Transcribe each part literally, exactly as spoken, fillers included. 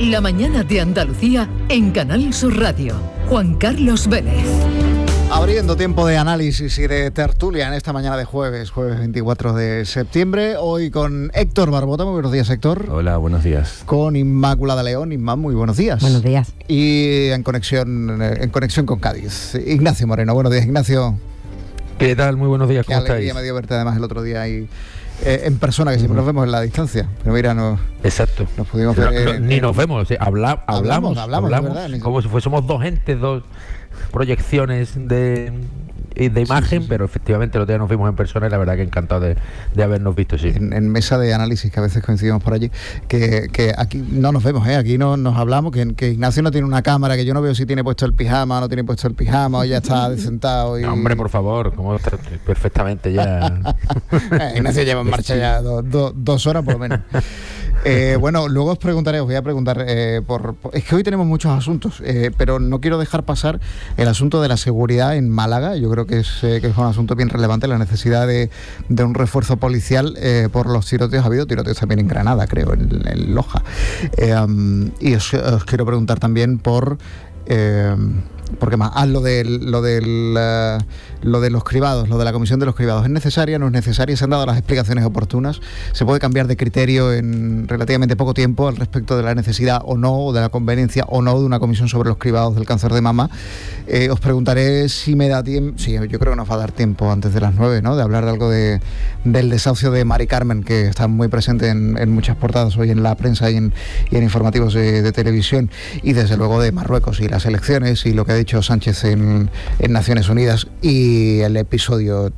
La mañana de Andalucía en Canal Sur Radio. Juan Carlos Vélez. Abriendo tiempo de análisis y de tertulia en esta mañana de jueves, jueves veinticuatro de septiembre, hoy con Héctor Barbota. Muy buenos días, Héctor. Hola, buenos días. Con Inmaculada León. Inma, muy buenos días. Buenos días. Y en conexión, en conexión con Cádiz, Ignacio Moreno. Buenos días, Ignacio. ¿Qué tal? Muy buenos días, ¿cómo estáis? Qué alegría me dio verte además el otro día ahí eh, en persona, que siempre uh-huh. nos vemos en la distancia. Pero mira, no, Exacto. Nos pudimos no, ver. No, Eh, ni eh, nos vemos, eh, habla, hablamos, hablamos, hablamos, hablamos ¿verdad? Como si fuésemos dos entes, dos proyecciones de, de imagen, sí, sí, sí. Pero efectivamente el otro día nos vimos en persona y la verdad que encantado de, de habernos visto, sí. En, en mesa de análisis, que a veces coincidimos por allí, que, que aquí no nos vemos, ¿eh? Aquí no nos hablamos, que, que Ignacio no tiene una cámara, que yo no veo si tiene puesto el pijama o no tiene puesto el pijama, o ya está sentado y... No, hombre, por favor, como está perfectamente ya... eh, Ignacio lleva en marcha ya do, do, dos horas por lo menos. Eh, bueno, luego os preguntaré, os voy a preguntar, eh, por, por, es que hoy tenemos muchos asuntos, eh, pero no quiero dejar pasar el asunto de la seguridad en Málaga. Yo creo que es, eh, que es un asunto bien relevante, la necesidad de, de un refuerzo policial eh, por los tiroteos. Ha habido tiroteos también en Granada, creo, en, en Loja. Eh, um, y os, os quiero preguntar también por... Eh, porque más, ah, lo del, lo del uh, lo de los cribados, lo de la comisión de los cribados, ¿es necesaria? ¿No es necesaria? ¿Se han dado las explicaciones oportunas? ¿Se puede cambiar de criterio en relativamente poco tiempo al respecto de la necesidad o no, o de la conveniencia o no de una comisión sobre los cribados del cáncer de mama? Eh, os preguntaré si me da tiempo, sí, yo creo que nos va a dar tiempo antes de las nueve, ¿no? De hablar de algo de, del desahucio de Mari Carmen, que está muy presente en, en muchas portadas hoy en la prensa y en, y en informativos de, de televisión, y desde luego de Marruecos y las elecciones y lo que ha dicho Sánchez en, en Naciones Unidas y el episodio,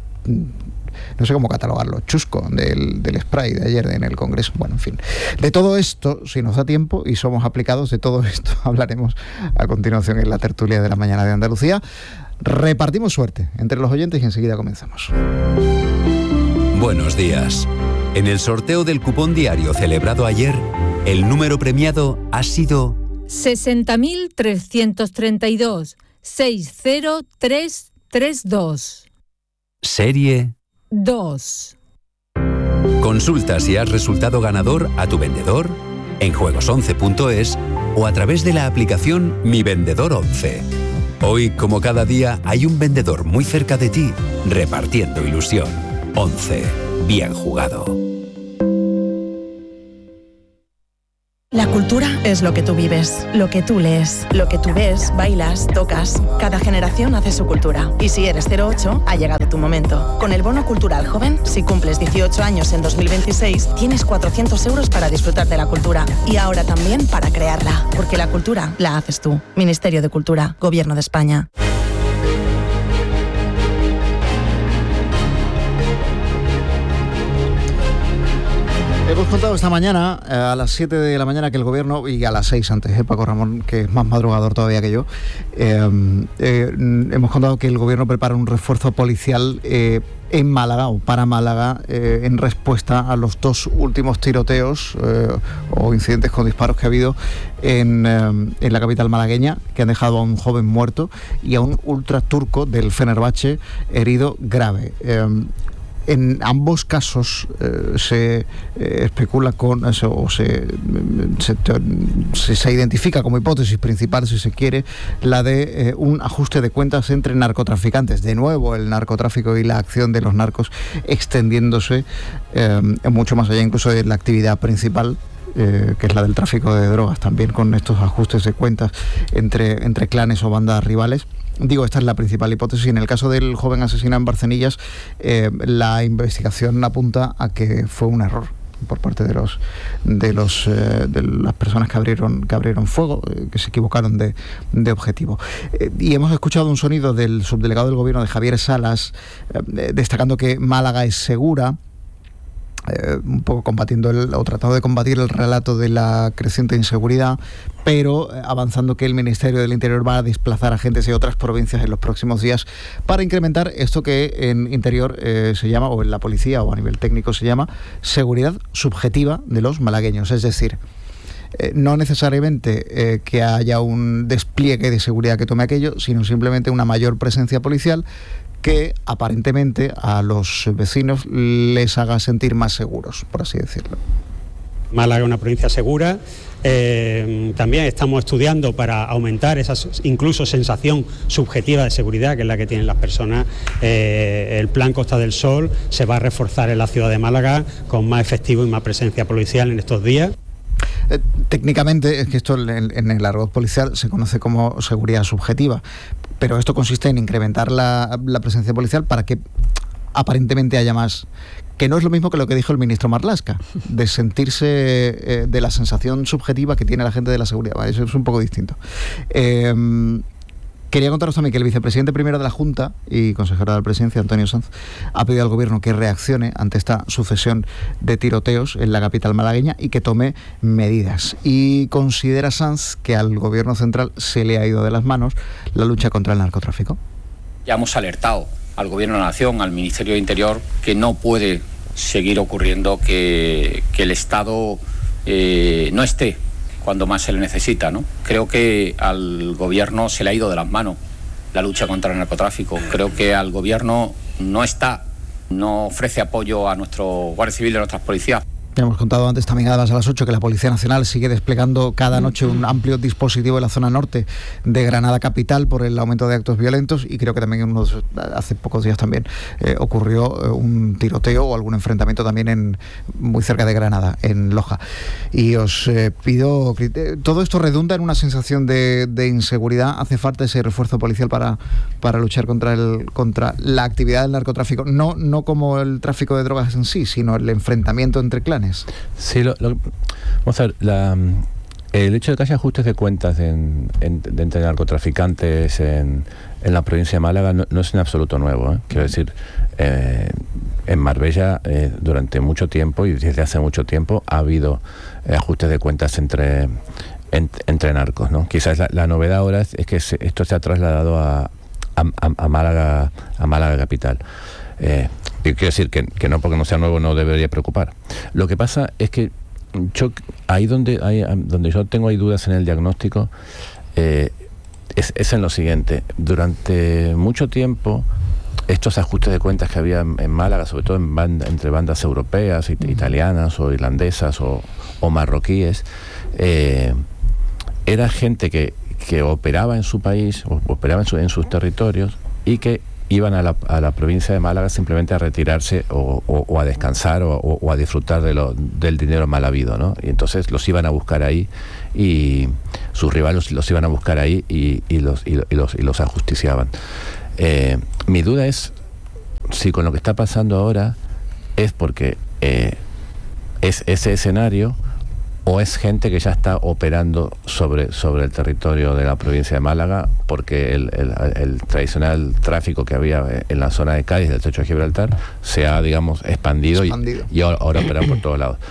no sé cómo catalogarlo, chusco del, del spray de ayer en el Congreso. Bueno, en fin, de todo esto, si nos da tiempo y somos aplicados, de todo esto hablaremos a continuación en la tertulia de la mañana de Andalucía. Repartimos suerte entre los oyentes y enseguida comenzamos. Buenos días. En el sorteo del cupón diario celebrado ayer, el número premiado ha sido sesenta mil trescientos treinta y dos, seis cero tres tres dos. Serie dos. Consulta si has resultado ganador a tu vendedor, en juegos once punto es o a través de la aplicación Mi Vendedor once. Hoy, como cada día, hay un vendedor muy cerca de ti, repartiendo ilusión. once. Bien jugado. La cultura es lo que tú vives, lo que tú lees, lo que tú ves, bailas, tocas. Cada generación hace su cultura. Y si eres cero ocho, ha llegado tu momento. Con el Bono Cultural Joven, si cumples dieciocho años en dos mil veintiséis, tienes cuatrocientos euros para disfrutar de la cultura. Y ahora también para crearla. Porque la cultura la haces tú. Ministerio de Cultura, Gobierno de España. Hemos contado esta mañana, eh, a las siete de la mañana, que el gobierno, y a las seis antes, eh, Paco Ramón, que es más madrugador todavía que yo, eh, eh, hemos contado que el gobierno prepara un refuerzo policial eh, en Málaga, o para Málaga, eh, en respuesta a los dos últimos tiroteos eh, o incidentes con disparos que ha habido en, eh, en la capital malagueña, que han dejado a un joven muerto y a un ultraturco del Fenerbahce herido grave. Eh, En ambos casos eh, se eh, especula con eso, o se, se, se, se identifica como hipótesis principal, si se quiere, la de eh, un ajuste de cuentas entre narcotraficantes. De nuevo, el narcotráfico y la acción de los narcos extendiéndose eh, mucho más allá incluso de la actividad principal, Eh, que es la del tráfico de drogas, también con estos ajustes de cuentas entre, entre clanes o bandas rivales. Digo, esta es la principal hipótesis. En el caso del joven asesinado en Barcenillas, eh, la investigación apunta a que fue un error por parte de los de los eh, de las personas que abrieron que abrieron fuego, eh, que se equivocaron de, de objetivo. Eh, y hemos escuchado un sonido del subdelegado del gobierno, de Javier Salas, eh, destacando que Málaga es segura. Eh, un poco combatiendo el, o tratando de combatir el relato de la creciente inseguridad, pero eh, avanzando que el Ministerio del Interior va a desplazar agentes de otras provincias en los próximos días para incrementar esto que en Interior eh, se llama, o en la policía o a nivel técnico se llama, seguridad subjetiva de los malagueños. Es decir, Eh, no necesariamente eh, que haya un despliegue de seguridad que tome aquello, sino simplemente una mayor presencia policial que aparentemente a los vecinos les haga sentir más seguros, por así decirlo. Málaga es una provincia segura. Eh, también estamos estudiando para aumentar esa incluso sensación subjetiva de seguridad, que es la que tienen las personas. Eh, el plan Costa del Sol se va a reforzar en la ciudad de Málaga con más efectivo y más presencia policial en estos días. Eh, técnicamente, es que esto en, en el argot policial se conoce como seguridad subjetiva, pero esto consiste en incrementar la, la presencia policial para que aparentemente haya más, que no es lo mismo que lo que dijo el ministro Marlaska, de sentirse, eh, de la sensación subjetiva que tiene la gente de la seguridad. Vale, eso es un poco distinto. Eh, quería contaros también que el vicepresidente primero de la Junta y consejero de la Presidencia, Antonio Sanz, ha pedido al Gobierno que reaccione ante esta sucesión de tiroteos en la capital malagueña y que tome medidas. Y considera Sanz que al Gobierno central se le ha ido de las manos la lucha contra el narcotráfico. Ya hemos alertado al Gobierno de la Nación, al Ministerio de Interior, que no puede seguir ocurriendo que, que el Estado eh, no esté cuando más se le necesita, ¿no? Creo que al Gobierno se le ha ido de las manos la lucha contra el narcotráfico. Creo que al Gobierno no está, no ofrece apoyo a nuestro Guardia Civil y a nuestras policías. Hemos contado antes también a las ocho que la Policía Nacional sigue desplegando cada noche un amplio dispositivo en la zona norte de Granada capital por el aumento de actos violentos, y creo que también en unos, hace pocos días también eh, ocurrió eh, un tiroteo o algún enfrentamiento también en muy cerca de Granada, en Loja. Y os eh, pido, todo esto redunda en una sensación de, de inseguridad. Hace falta ese refuerzo policial para, para luchar contra el contra la actividad del narcotráfico, no, no como el tráfico de drogas en sí, sino el enfrentamiento entre clanes. Sí, lo, lo, vamos a ver, la, el hecho de que haya ajustes de cuentas en, en, de entre narcotraficantes en, en la provincia de Málaga no, no es en absoluto nuevo, ¿eh? Quiero decir, eh, en Marbella eh, durante mucho tiempo y desde hace mucho tiempo ha habido eh, ajustes de cuentas entre, en, entre narcos, ¿no? Quizás la, la novedad ahora es, es que se, esto se ha trasladado a, a, a Málaga, a Málaga capital. Eh, y quiero decir que, que no porque no sea nuevo no debería preocupar. Lo que pasa es que yo, ahí donde, hay, donde yo tengo ahí dudas en el diagnóstico eh, es, es en lo siguiente. Durante mucho tiempo estos ajustes de cuentas que había en, en Málaga, sobre todo en banda, entre bandas europeas, it, italianas o irlandesas o, o marroquíes, eh, era gente que, que operaba en su país, o operaba en, su, en sus territorios y que iban a la, a la provincia de Málaga simplemente a retirarse o, o, o a descansar o, o a disfrutar de lo, del dinero mal habido, ¿no? Y entonces los iban a buscar ahí y sus rivales los iban a buscar ahí y, y, los, y, y, los, y los ajusticiaban. Eh, mi duda es si con lo que está pasando ahora es porque eh, es ese escenario o es gente que ya está operando sobre, sobre el territorio de la provincia de Málaga, porque el, el, el tradicional tráfico que había en la zona de Cádiz, del Estrecho de Gibraltar, se ha, digamos, expandido, expandido. Y, y ahora, ahora operan por todos lados.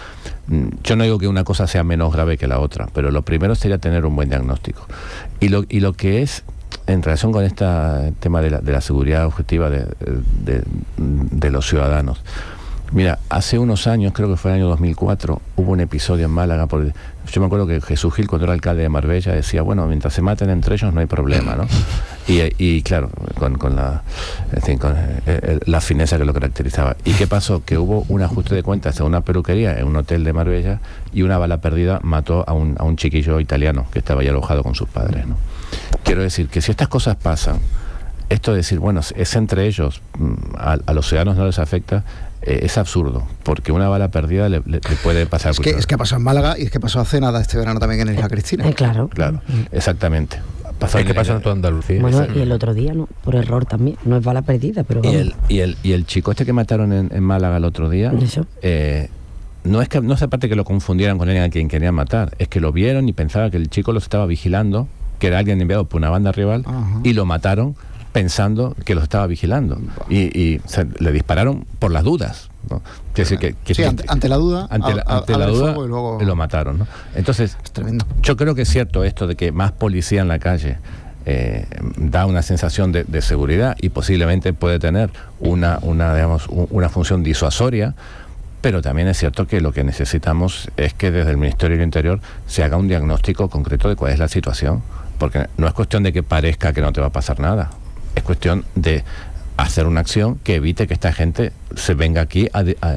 Yo no digo que una cosa sea menos grave que la otra, pero lo primero sería tener un buen diagnóstico. Y lo, y lo que es, en relación con este tema de la, de la seguridad objetiva de, de, de los ciudadanos, mira, hace unos años, creo que fue el año dos mil cuatro, hubo un episodio en Málaga, porque yo me acuerdo que Jesús Gil, cuando era alcalde de Marbella, decía, bueno, mientras se maten entre ellos no hay problema, ¿no? Y, y claro, con, con, la, en fin, con eh, la fineza que lo caracterizaba. ¿Y qué pasó? Que hubo un ajuste de cuentas en una peluquería, en un hotel de Marbella, y una bala perdida mató a un, a un chiquillo italiano que estaba ahí alojado con sus padres, ¿no? Quiero decir que si estas cosas pasan, esto de decir, bueno, es entre ellos, a, a los ciudadanos no les afecta, eh, es absurdo, porque una bala perdida le, le, le puede pasar. Es que, es que ha pasado en Málaga y es que pasó hace nada este verano también en Isla Cristina. Eh, claro. Claro, exactamente. Pasó es que pasa en toda Andalucía. Bueno, y el otro día, ¿no? Por error también, no es bala perdida, pero vamos. Y el, y el, y el chico este que mataron en, en Málaga el otro día, ¿eso? Eh, no es que no es aparte que lo confundieran con alguien a quien querían matar, es que lo vieron y pensaba que el chico los estaba vigilando, que era alguien enviado por una banda rival, uh-huh. Y lo mataron pensando que los estaba vigilando y, y se, le dispararon por las dudas, ¿no? Quiere decir que, que, sí, ante, ante la duda ante la, ante la duda y luego lo mataron, ¿no? Entonces es tremendo. Yo creo que es cierto esto de que más policía en la calle eh, da una sensación de, de seguridad y posiblemente puede tener una, una, digamos, un, una función disuasoria, pero también es cierto que lo que necesitamos es que desde el Ministerio del Interior se haga un diagnóstico concreto de cuál es la situación, porque no es cuestión de que parezca que no te va a pasar nada. Es cuestión de hacer una acción que evite que esta gente se venga aquí a, a,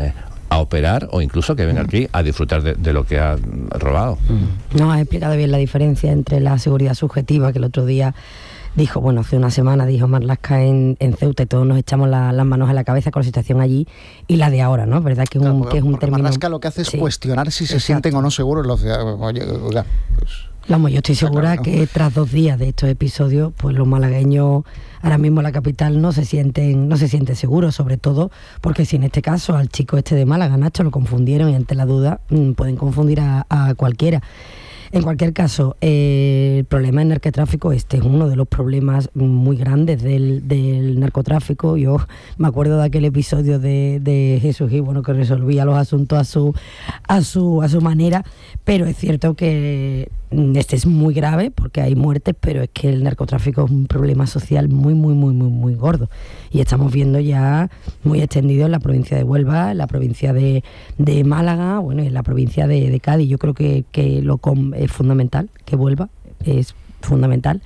a operar o incluso que venga aquí a disfrutar de, de lo que ha robado. No, has explicado bien la diferencia entre la seguridad subjetiva, que el otro día dijo, bueno, hace una semana dijo Marlaska en, en Ceuta, y todos nos echamos la, las manos a la cabeza con la situación allí, y la de ahora, ¿no? ¿Verdad que es un, claro, que es un término? Marlaska lo que hace es sí, cuestionar si se exacto. sienten o no seguros los ciudadanos. Oye, oiga, pues... Vamos, yo estoy segura claro, ¿no? que tras dos días de estos episodios, pues los malagueños ahora mismo en la capital no se sienten no se sienten seguros, sobre todo porque si en este caso al chico este de Málaga, Nacho, lo confundieron, y ante la duda mmm, pueden confundir a, a cualquiera. En cualquier caso, eh, el problema del narcotráfico, este es uno de los problemas muy grandes del, del narcotráfico. Yo me acuerdo de aquel episodio de, de Jesús Gil, bueno, que resolvía los asuntos a su, a su, a su manera, pero es cierto que este es muy grave porque hay muertes, pero es que el narcotráfico es un problema social muy, muy, muy, muy, muy gordo. Y estamos viendo ya muy extendido en la provincia de Huelva, en la provincia de, de Málaga, bueno, en la provincia de, de Cádiz. Yo creo que, que lo com, es fundamental, que vuelva, es fundamental.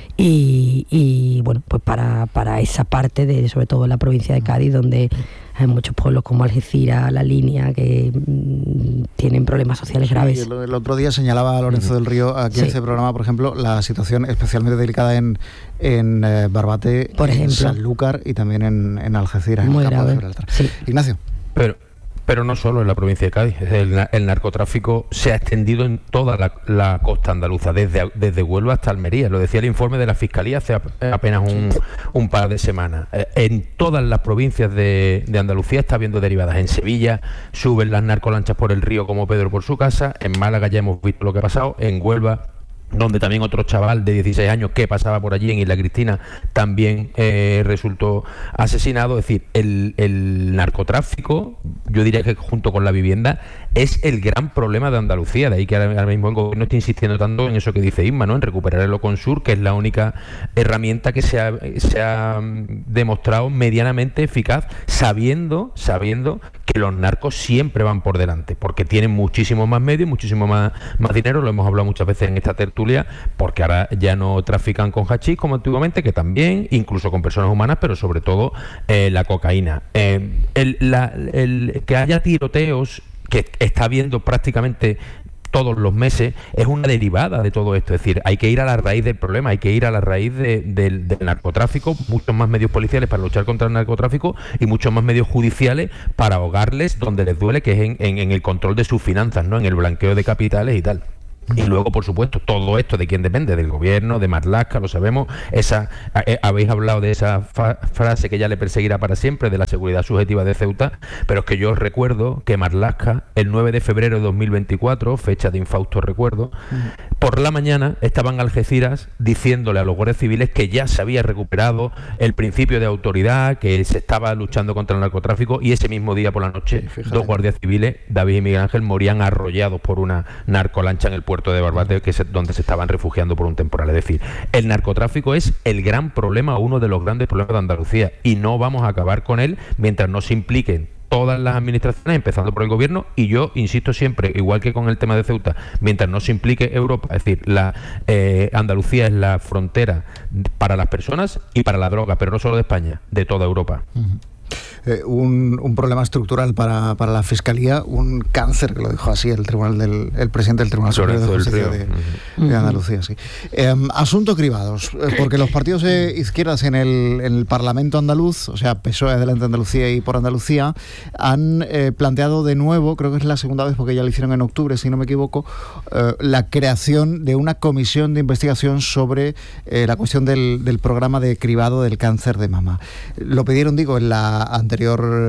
Y, y bueno, pues para, para esa parte, de sobre todo en la provincia de Cádiz, donde hay muchos pueblos como Algeciras, La Línea, que mmm, tienen problemas sociales sí, graves. El, el otro día señalaba Lorenzo del Río aquí sí. en este programa, por ejemplo, la situación especialmente delicada en, en eh, Barbate, por ejemplo, en Sanlúcar y también en, en Algeciras, muy en el campo grave. de Gibraltar. Sí. Ignacio. Pero Pero no solo en la provincia de Cádiz, el, el narcotráfico se ha extendido en toda la, la costa andaluza, desde, desde Huelva hasta Almería. Lo decía el informe de la Fiscalía hace apenas un, un par de semanas. En todas las provincias de, de Andalucía está habiendo derivadas. En Sevilla suben las narcolanchas por el río como Pedro por su casa. En Málaga ya hemos visto lo que ha pasado. En Huelva, donde también otro chaval de dieciséis años que pasaba por allí en Isla Cristina también eh, resultó asesinado. Es decir, el, el narcotráfico, yo diría que junto con la vivienda, es el gran problema de Andalucía. De ahí que ahora, ahora mismo el gobierno está insistiendo tanto en eso que dice Isma, ¿no? En recuperar el Oconsur, que es la única herramienta que se ha, se ha demostrado medianamente eficaz, sabiendo, sabiendo que los narcos siempre van por delante, porque tienen muchísimo más medios, muchísimo más, más dinero. Lo hemos hablado muchas veces en esta tertulia, porque ahora ya no trafican con hachís como antiguamente, que también, incluso con personas humanas, pero sobre todo eh, la cocaína. Eh, el, la, el que haya tiroteos, que está habiendo prácticamente todos los meses, es una derivada de todo esto. Es decir, hay que ir a la raíz del problema, hay que ir a la raíz de, de, del narcotráfico, muchos más medios policiales para luchar contra el narcotráfico y muchos más medios judiciales para ahogarles donde les duele, que es en, en, en el control de sus finanzas, ¿no? En el blanqueo de capitales y tal. Y luego, por supuesto, todo esto de quién depende, del gobierno, de Marlaska, lo sabemos. Esa eh, habéis hablado de esa fa frase que ya le perseguirá para siempre, de la seguridad subjetiva de Ceuta, pero es que yo os recuerdo que Marlaska, el nueve de febrero de dos mil veinticuatro, fecha de infausto recuerdo, uh-huh. por la mañana estaban Algeciras diciéndole a los guardias civiles que ya se había recuperado el principio de autoridad, que se estaba luchando contra el narcotráfico, y ese mismo día por la noche, sí, dos guardias civiles, David y Miguel Ángel, morían arrollados por una narcolancha en el puerto de Barbate, que es donde se estaban refugiando por un temporal. Es decir, el narcotráfico es el gran problema, uno de los grandes problemas de Andalucía, y no vamos a acabar con él mientras no se impliquen todas las administraciones, empezando por el gobierno, y yo insisto siempre, igual que con el tema de Ceuta, mientras no se implique Europa. Es decir, la eh, Andalucía es la frontera para las personas y para la droga, pero no solo de España, de toda Europa. Uh-huh. Eh, un, un problema estructural para, para la Fiscalía, un cáncer, que lo dijo así el tribunal del el presidente del Tribunal Superior de Justicia de, uh-huh. de Andalucía. Sí. Eh, asunto cribados, eh, porque los partidos de izquierdas en el, en el Parlamento andaluz, o sea, P S O E, Adelante Andalucía y Por Andalucía, han eh, planteado de nuevo, creo que es la segunda vez porque ya lo hicieron en octubre, si no me equivoco, eh, la creación de una comisión de investigación sobre eh, la cuestión del, del programa de cribado del cáncer de mama. Lo pidieron, digo, en la anterior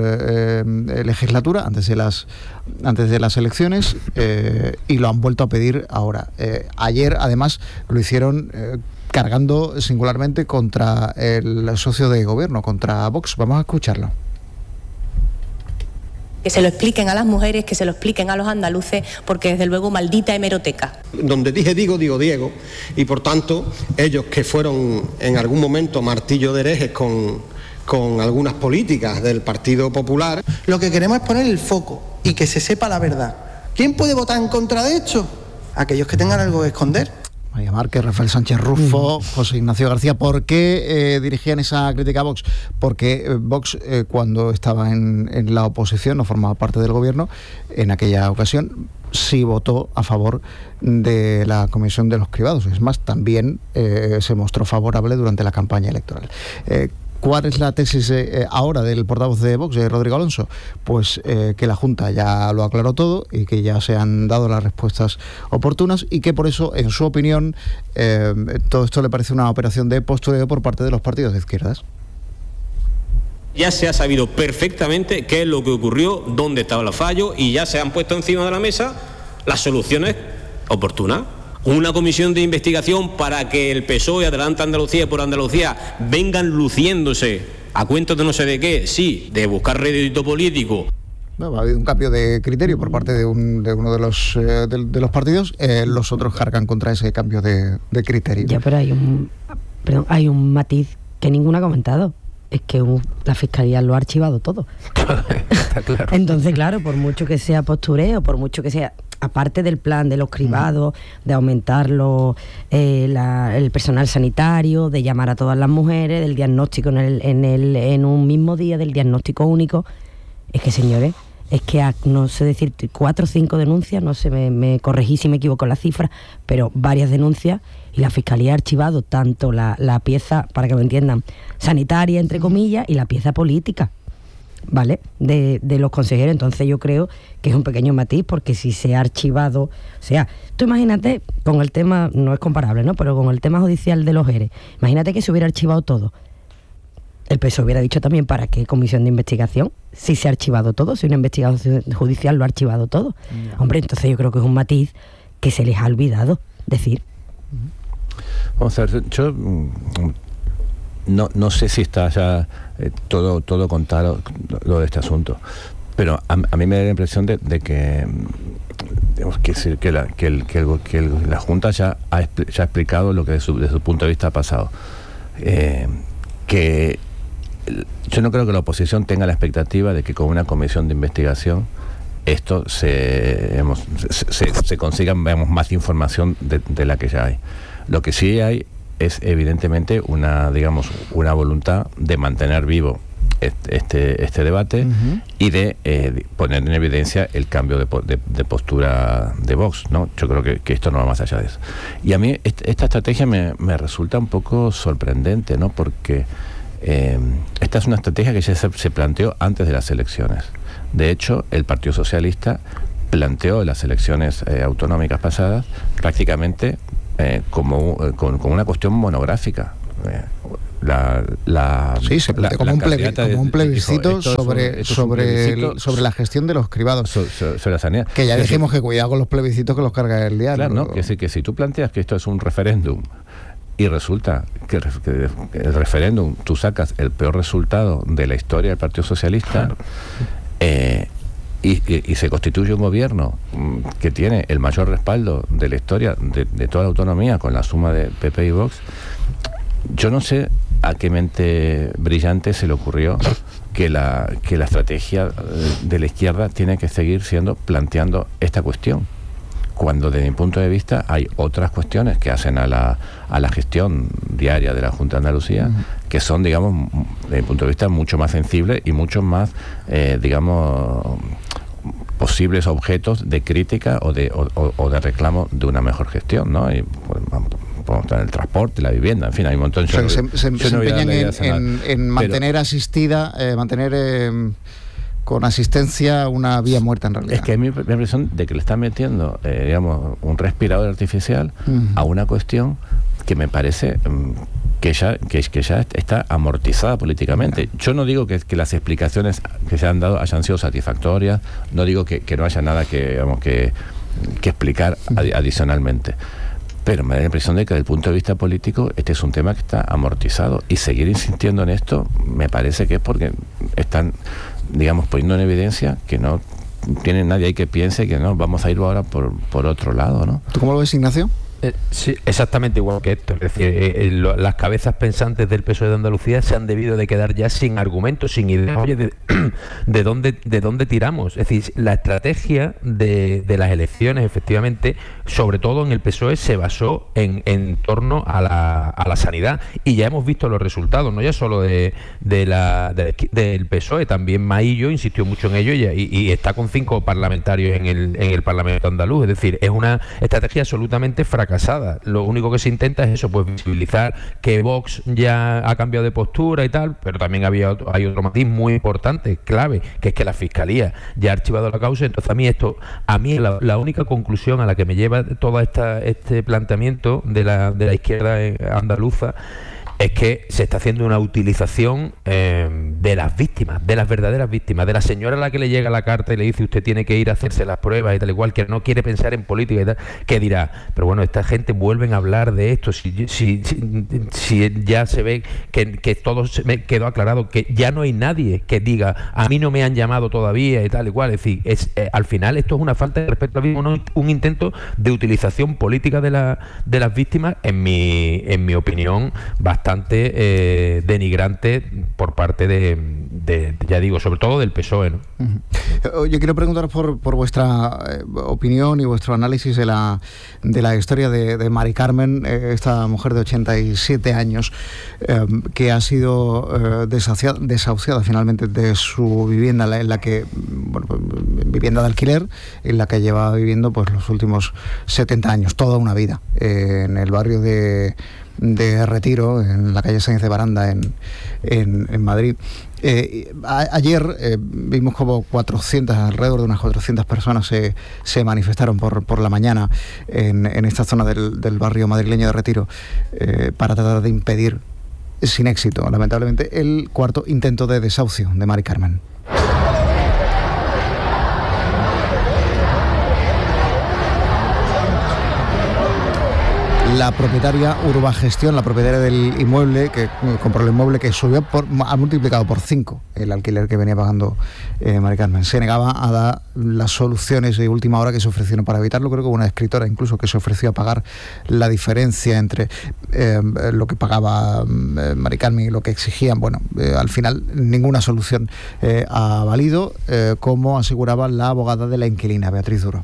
eh, legislatura, antes de las antes de las elecciones, eh, y lo han vuelto a pedir ahora. Eh, ayer, además, lo hicieron eh, cargando singularmente contra el socio de gobierno, contra Vox. Vamos a escucharlo. Que se lo expliquen a las mujeres, que se lo expliquen a los andaluces, porque desde luego maldita hemeroteca. Donde dije digo, digo Diego, y por tanto ellos que fueron en algún momento martillo de herejes con con algunas políticas del Partido Popular. Lo que queremos es poner el foco y que se sepa la verdad. ¿Quién puede votar en contra de esto? Aquellos que tengan algo que esconder. María Márquez, Rafael Sánchez Rufo, José Ignacio García. ¿Por qué eh, dirigían esa crítica a Vox? Porque eh, Vox, eh, cuando estaba en, en la oposición, no formaba parte del gobierno, en aquella ocasión sí votó a favor de la Comisión de los Cribados. Es más, también eh, se mostró favorable durante la campaña electoral. Eh, ¿Cuál es la tesis eh, ahora del portavoz de Vox, de Rodrigo Alonso? Pues eh, que la Junta ya lo aclaró todo y que ya se han dado las respuestas oportunas y que por eso, en su opinión, eh, todo esto le parece una operación de postureo por parte de los partidos de izquierdas. Ya se ha sabido perfectamente qué es lo que ocurrió, dónde estaba el fallo y ya se han puesto encima de la mesa las soluciones oportunas. Una comisión de investigación para que el P S O E, Adelante Andalucía por Andalucía, vengan luciéndose a cuentos de no sé de qué, sí, de buscar rédito político. No, ha habido un cambio de criterio por parte de, un, de uno de los, eh, de, de los partidos. Eh, los otros cargan contra ese cambio de, de criterio. Ya, pero hay un, perdón, hay un matiz que ninguno ha comentado. Es que uh, la Fiscalía lo ha archivado todo. Está claro. Entonces, claro, por mucho que sea postureo, por mucho que sea, aparte del plan de los cribados, de aumentarlo, eh, la, el personal sanitario, de llamar a todas las mujeres, del diagnóstico en, el, en, el, en un mismo día, del diagnóstico único, es que, señores, es que a, no sé decir, cuatro o cinco denuncias, no sé, me, me corregí si me equivoco en la cifra, pero varias denuncias, y la Fiscalía ha archivado tanto la, la pieza, para que lo entiendan, sanitaria, entre comillas, y la pieza política, ¿vale?, de, de los consejeros. Entonces yo creo que es un pequeño matiz, porque si se ha archivado, o sea, tú imagínate, con el tema, no es comparable, ¿no?, pero con el tema judicial de los E R E, imagínate que se hubiera archivado todo. El P S O E hubiera dicho también para qué comisión de investigación, si se ha archivado todo, si una investigación judicial lo ha archivado todo. No. Hombre, entonces yo creo que es un matiz que se les ha olvidado decir. Vamos a ver, yo no, no sé si está ya eh, todo, todo contado lo de este asunto, pero a, a mí me da la impresión de, de que, digamos, que, decir, que, la, que, el, que, el, que el, la Junta ya ha, ya ha explicado lo que desde su, desde su punto de vista ha pasado. Eh, que yo no creo que la oposición tenga la expectativa de que con una comisión de investigación esto se, digamos, se, se, se consiga, digamos, más información de, de la que ya hay. Lo que sí hay es evidentemente una, digamos, una voluntad de mantener vivo este, este debate uh-huh. y de eh, poner en evidencia el cambio de, de, de postura de Vox, ¿no? Yo creo que, que esto no va más allá de eso. Y a mí esta, esta estrategia me, me resulta un poco sorprendente, ¿no? Porque eh, esta es una estrategia que ya se, se planteó antes de las elecciones. De hecho, el Partido Socialista planteó en las elecciones eh, autonómicas pasadas prácticamente eh, como, eh, con, con una cuestión monográfica. Eh, la, la, sí, se planteó como, un, plebi, como un plebiscito dijo, sobre, es un, sobre, plebiscito el, sobre la gestión de los cribados. Sobre, sobre, sobre la sanidad. Que ya dijimos que cuidado con los plebiscitos que los carga el diario. Claro, ¿no? Que, si, que si tú planteas que esto es un referéndum y resulta que, que el referéndum tú sacas el peor resultado de la historia del Partido Socialista, claro. eh, Y, y, y se constituye un gobierno que tiene el mayor respaldo de la historia de, de toda la autonomía con la suma de P P y Vox, yo no sé a qué mente brillante se le ocurrió que la, que la estrategia de la izquierda tiene que seguir siendo planteando esta cuestión, cuando desde mi punto de vista hay otras cuestiones que hacen a la, a la gestión diaria de la Junta de Andalucía, uh-huh. que son, digamos, desde mi punto de vista mucho más sensibles y mucho más, eh, digamos, posibles objetos de crítica o de, o, o de reclamo de una mejor gestión, ¿no? Y, pues, en el transporte, la vivienda, en fin, hay un montón. O sea, yo, se, se, yo se no empeñan en, en, en mantener pero, asistida, eh, mantener eh, con asistencia una vía muerta en realidad. Es que hay mi, mi impresión de que le están metiendo, eh, digamos, un respirador artificial uh-huh. a una cuestión que me parece um, que ya que, que ya está amortizada políticamente. Uh-huh. Yo no digo que, que las explicaciones que se han dado hayan sido satisfactorias, no digo que, que no haya nada que, digamos, que, que explicar uh-huh. ad, adicionalmente. Pero me da la impresión de que desde el punto de vista político este es un tema que está amortizado, y seguir insistiendo en esto me parece que es porque están, digamos, poniendo en evidencia que no tiene nadie ahí que piense que no, vamos a ir ahora por, por otro lado, ¿no? ¿Tú cómo lo ves, Ignacio? Eh, sí, exactamente igual que esto. Es decir, eh, eh, lo, las cabezas pensantes del P S O E de Andalucía se han debido de quedar ya sin argumentos, sin ideas. Oye, de, de dónde de dónde tiramos. Es decir, la estrategia de, de las elecciones, efectivamente, sobre todo en el P S O E, se basó en, en torno a la, a la sanidad, y ya hemos visto los resultados, no ya solo de, de la, de, del P S O E, también Maillo insistió mucho en ello y, y, y está con cinco parlamentarios en el, en el Parlamento andaluz. Es decir, es una estrategia absolutamente fracasada. Casada. Lo único que se intenta es eso, pues visibilizar que Vox ya ha cambiado de postura y tal, pero también había otro, hay otro matiz muy importante, clave, que es que la Fiscalía ya ha archivado la causa. Entonces a mí esto, a mí la, la única conclusión a la que me lleva todo esta, este planteamiento de la, de la izquierda andaluza es que se está haciendo una utilización eh, de las víctimas, de las verdaderas víctimas, de la señora a la que le llega la carta y le dice usted tiene que ir a hacerse las pruebas y tal igual, que no quiere pensar en política y tal, que dirá, pero bueno, esta gente vuelven a hablar de esto, si, si, si, si ya se ve que, que todo se me quedó aclarado, que ya no hay nadie que diga a mí no me han llamado todavía y tal igual. Es decir, es, eh, al final esto es una falta de respeto a la víctima, un, un intento de utilización política de, la, de las víctimas, en mi, en mi opinión, bastante bastante eh, denigrante por parte de, de, ya digo, sobre todo del P S O E, ¿no? Uh-huh. Yo quiero preguntaros por, por vuestra eh, opinión y vuestro análisis de la, de la historia de, de Mari Carmen, eh, esta mujer de ochenta y siete años eh, que ha sido eh, desahuciada, desahuciada finalmente de su vivienda, en la que, bueno, vivienda de alquiler, en la que lleva viviendo pues los últimos setenta años, toda una vida, eh, en el barrio de de Retiro, en la calle Sáenz de Baranda, en, en, en Madrid. Eh, a, ayer eh, vimos como cuatrocientas, alrededor de unas cuatrocientas personas se, se manifestaron por, por la mañana en, en esta zona del, del barrio madrileño de Retiro eh, para tratar de impedir, sin éxito, lamentablemente, el cuarto intento de desahucio de Mari Carmen. La propietaria Urbagestión, la propietaria del inmueble, que compró el inmueble, que subió por, ha multiplicado por cinco el alquiler que venía pagando eh, Mari Carmen, se negaba a dar las soluciones de última hora que se ofrecieron para evitarlo. Creo que hubo una escritora incluso que se ofreció a pagar la diferencia entre eh, lo que pagaba eh, Mari Carmen y lo que exigían. Bueno, eh, al final ninguna solución eh, ha valido, eh, como aseguraba la abogada de la inquilina, Beatriz Duro.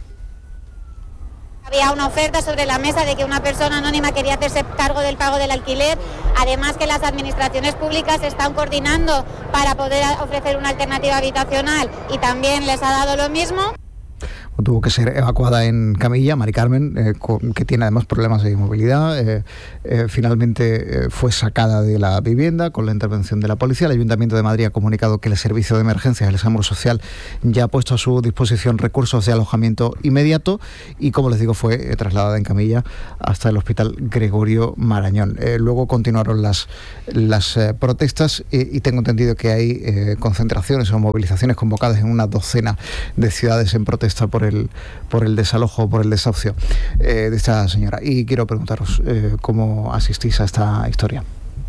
Había una oferta sobre la mesa de que una persona anónima quería hacerse cargo del pago del alquiler, además que las administraciones públicas se están coordinando para poder ofrecer una alternativa habitacional y también les ha dado lo mismo. Tuvo que ser evacuada en camilla, Mari Carmen, eh, con, que tiene además problemas de movilidad. Eh, eh, finalmente eh, fue sacada de la vivienda con la intervención de la policía. El Ayuntamiento de Madrid ha comunicado que el Servicio de Emergencias, el SAMUR Social, ya ha puesto a su disposición recursos de alojamiento inmediato y, como les digo, fue eh, trasladada en camilla hasta el Hospital Gregorio Marañón. Eh, luego continuaron las, las eh, protestas eh, y tengo entendido que hay eh, concentraciones o movilizaciones convocadas en una docena de ciudades en protesta por el, por el desalojo, por el desahucio eh, de esta señora. Y quiero preguntaros eh, cómo asistís a esta historia.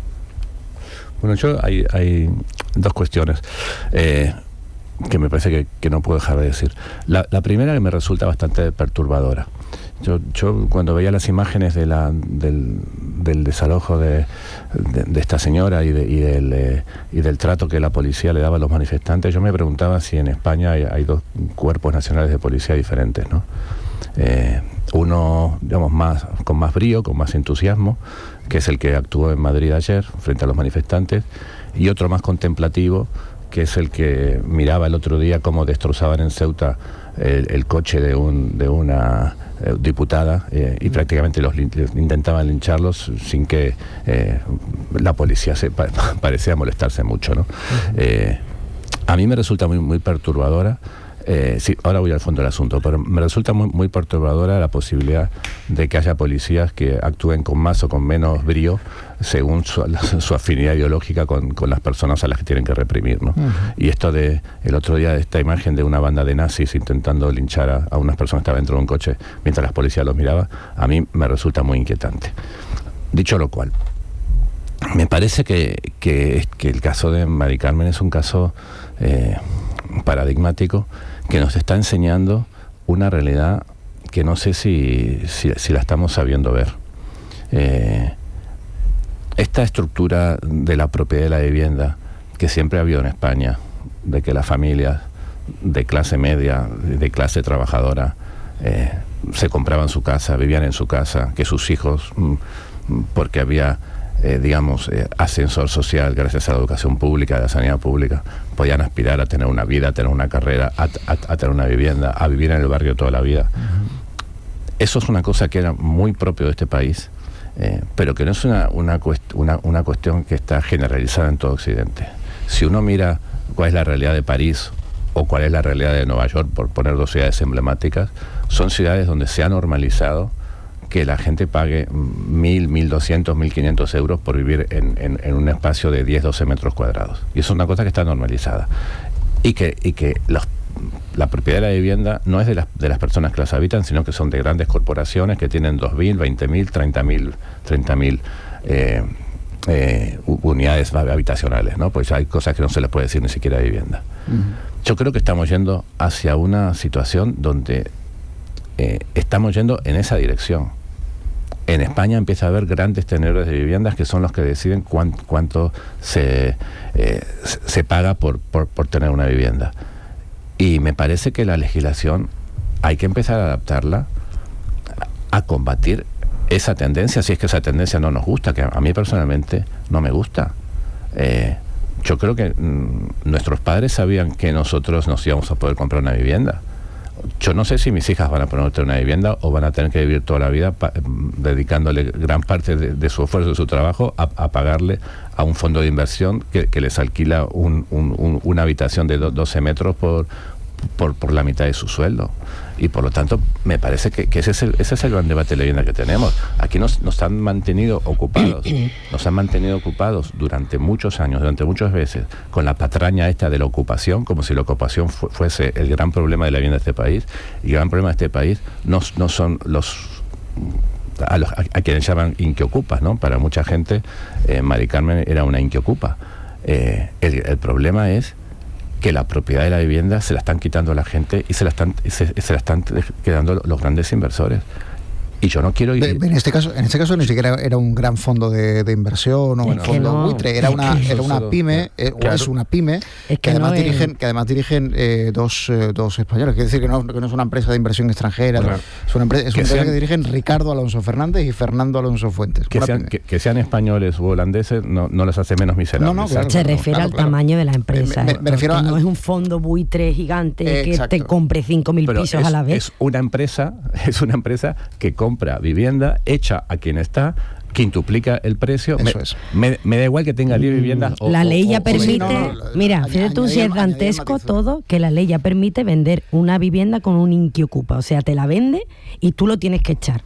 Bueno, yo hay, hay dos cuestiones eh, que me parece que, que no puedo dejar de decir. La, la primera, que me resulta bastante perturbadora. Yo, yo cuando veía las imágenes de la, del, del desalojo de, de, de esta señora y, de, y, del, eh, y del trato que la policía le daba a los manifestantes, yo me preguntaba si en España hay, hay dos cuerpos nacionales de policía diferentes, ¿no? Eh, uno, digamos, más, con más brío, con más entusiasmo, que es el que actuó en Madrid ayer frente a los manifestantes, y otro más contemplativo, que es el que miraba el otro día cómo destrozaban en Ceuta el, el coche de, un, de una eh, diputada eh, y prácticamente los lin- intentaban lincharlos sin que eh, la policía se pa- parecía molestarse mucho, ¿no? Uh-huh. Eh, a mí me resulta muy, muy perturbadora. Eh, sí, ahora voy al fondo del asunto, pero me resulta muy, muy perturbadora la posibilidad de que haya policías que actúen con más o con menos brío según su, su afinidad ideológica con, con las personas a las que tienen que reprimir, ¿no? Uh-huh. Y esto de, el otro día, esta imagen de una banda de nazis intentando linchar a, a unas personas que estaban dentro de un coche mientras las policías los miraba, a mí me resulta muy inquietante. Dicho lo cual, me parece que, que, que el caso de Mari Carmen es un caso eh, paradigmático que nos está enseñando una realidad que no sé si, si, si la estamos sabiendo ver. Eh, esta estructura de la propiedad de la vivienda que siempre ha habido en España, de que las familias de clase media, de clase trabajadora, eh, se compraban su casa, vivían en su casa, que sus hijos, porque había, eh, digamos, eh, ascensor social gracias a la educación pública, a la sanidad pública, podían aspirar a tener una vida, a tener una carrera, a, a, a tener una vivienda, a vivir en el barrio toda la vida. Uh-huh. Eso es una cosa que era muy propio de este país, eh, pero que no es una, una, cuest- una, una cuestión que está generalizada en todo Occidente. Si uno mira cuál es la realidad de París o cuál es la realidad de Nueva York, por poner dos ciudades emblemáticas, son ciudades donde se ha normalizado que la gente pague mil, mil doscientos, mil quinientos euros por vivir en, en, en un espacio de diez, doce metros cuadrados. Y eso es una cosa que está normalizada. Y que, y que los, la propiedad de la vivienda no es de las, de las personas que las habitan, sino que son de grandes corporaciones que tienen dos mil, veinte mil, treinta mil, treinta mil eh, eh, unidades habitacionales, ¿no? Pues hay cosas que no se les puede decir ni siquiera vivienda. Uh-huh. Yo creo que estamos yendo hacia una situación donde eh, estamos yendo en esa dirección. En España empieza a haber grandes tenedores de viviendas que son los que deciden cuán, cuánto se, eh, se paga por, por, por tener una vivienda. Y me parece que la legislación hay que empezar a adaptarla a, a combatir esa tendencia, si es que esa tendencia no nos gusta, que a, a mí personalmente no me gusta. Eh, yo creo que mmm, nuestros padres sabían que nosotros nos íbamos a poder comprar una vivienda. Yo no sé si mis hijas van a poder tener una vivienda o van a tener que vivir toda la vida pa- dedicándole gran parte de, de su esfuerzo, de su trabajo, a, a pagarle a un fondo de inversión que, que les alquila un, un, un, una habitación de do, doce metros por, por, por la mitad de su sueldo. Y por lo tanto, me parece que, que ese, es el, ese es el gran debate de la vivienda que tenemos. Aquí nos, nos han mantenido ocupados, nos han mantenido ocupados durante muchos años, durante muchas veces, con la patraña esta de la ocupación, como si la ocupación fu- fuese el gran problema de la vivienda de este país. Y el gran problema de este país no, no son los... A, los, a, a quienes llaman inquiocupas, ¿no? Para mucha gente, eh, Mari Carmen era una inquiocupa. Eh, el, el problema es que la propiedad de la vivienda se la están quitando a la gente y se la están, se, se la están quedando los grandes inversores. Y yo no quiero ir... En este caso, en este caso ni siquiera era un gran fondo de, de inversión o bueno, un fondo no, buitre, era una, era una pyme, eh, claro. o es una pyme, es que, que, además no dirigen, es... que además dirigen eh, dos, eh, dos españoles. Quiere decir que no, que no es una empresa de inversión extranjera, bueno, es una empresa, es una empresa sean, que dirigen Ricardo Alonso Fernández y Fernando Alonso Fuentes. Que sean, que, que sean españoles o holandeses no, no los hace menos miserables. No, no, claro, se claro, refiere claro, al claro. tamaño de la empresa. Me, me, me refiero a... No es un fondo buitre gigante eh, que exacto. te compre cinco mil pisos es, a la vez. Es una empresa, es una empresa que compra vivienda hecha a quien está, quintuplica el precio. Me, es. me, me da igual que tenga diez viviendas. O, la ley ya o, permite, o, no, no, mira, fíjate tú si es dantesco todo, que la ley ya permite vender una vivienda con un inquiocupa, o sea, te la vende y tú lo tienes que echar.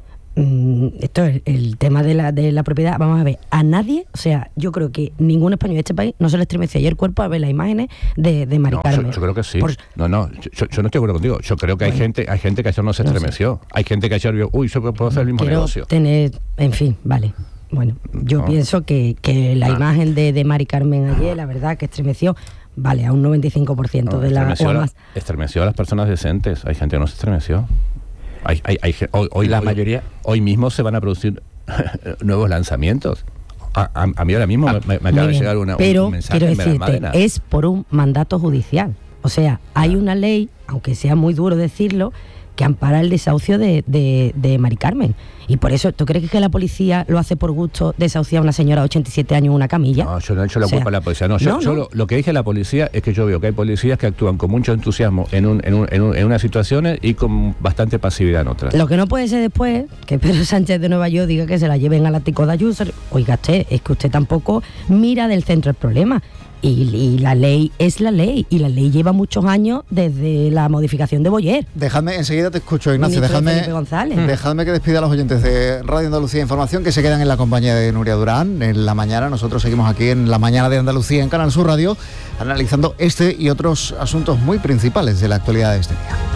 Esto es el tema de la, de la propiedad. Vamos a ver, a nadie, o sea, yo creo que ningún español de este país no se le estremeció ayer el cuerpo a ver las imágenes de, de Mari Carmen. No, yo, yo creo que sí. Por... No, no, yo, yo no estoy de acuerdo contigo. Yo creo que bueno, hay gente hay gente que ayer no se estremeció. No sé. Hay gente que ayer vio, uy, yo puedo hacer el mismo Quiero negocio. Tener, en fin, vale. Bueno, yo no. pienso que, que la no. imagen de, de Mari Carmen ayer, la verdad, que estremeció, vale, a un noventa y cinco por ciento no, de la... O más. Estremeció a las personas decentes. Hay gente que no se estremeció. Hay, hay, hay, hoy, hoy la hoy, mayoría hoy mismo se van a producir nuevos lanzamientos. A, a, a mí ahora mismo ah, me, me acaba de llegar una, pero, un mensaje quiero decirte, es por un mandato judicial. O sea, hay una ley, aunque sea muy duro decirlo, que ampara el desahucio de, de, de Mari Carmen. Y por eso, ¿tú crees que la policía lo hace por gusto desahuciar a una señora de ochenta y siete años en una camilla? No, yo no he hecho la o sea, culpa a la policía. No, yo, no, yo no. Lo, lo que dije a la policía es que yo veo que hay policías que actúan con mucho entusiasmo en, un, en, un, en, un, en unas situaciones y con bastante pasividad en otras. Lo que no puede ser después que Pedro Sánchez de Nueva York diga que se la lleven al ático de Ayuso. Oiga, usted, es que usted tampoco mira del centro el problema. Y, y la ley es la ley, y la ley lleva muchos años desde la modificación de Boyer. Dejadme, enseguida te escucho, Ignacio, dejadme, dejadme que despida a los oyentes de Radio Andalucía Información, que se quedan en la compañía de Nuria Durán en la mañana. Nosotros seguimos aquí en la mañana de Andalucía en Canal Sur Radio, analizando este y otros asuntos muy principales de la actualidad de este día.